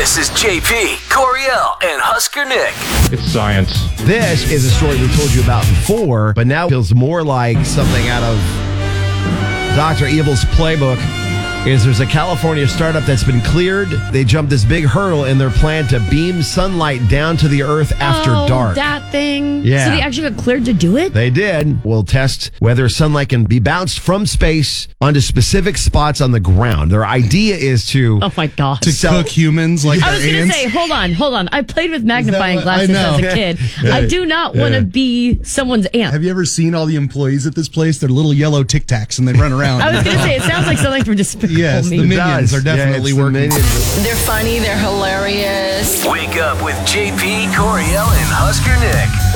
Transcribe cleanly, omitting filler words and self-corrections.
This is JP, Coriel, and Husker Nick. It's science. This is a story we told you about before, but now feels more like something out of Dr. Evil's playbook. There's a California startup that's been cleared. They jumped this big hurdle in their plan to beam sunlight down to the earth after dark. That thing. Yeah. So they actually got cleared to do it? They did. We'll test whether sunlight can be bounced from space onto specific spots on the ground. Their idea is to... Oh my God. To cook humans like I was going to ants. say, hold on. I played with magnifying Is that what- glasses I know. as a kid. I do not want to be someone's aunt. Have you ever seen all the employees at this place? They're little yellow Tic Tacs and they run around. I was going to say, it sounds like something from Despicable Yes, Me. the minions are definitely it's the working. minions. They're funny, they're hilarious. Wake up with JP, Coriel, and Husker Nick.